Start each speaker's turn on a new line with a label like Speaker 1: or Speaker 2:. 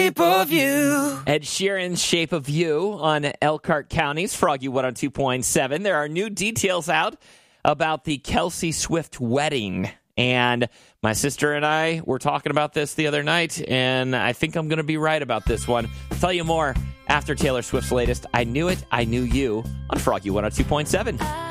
Speaker 1: Shape of You.
Speaker 2: Ed Sheeran's Shape of You on Elkhart County's Froggy 102.7. There are new details out about the Kelsey Swift wedding. And my sister and I were talking about this the other night, and I think I'm going to be right about this one. I'll tell you more after Taylor Swift's latest I Knew It, I Knew You on Froggy 102.7.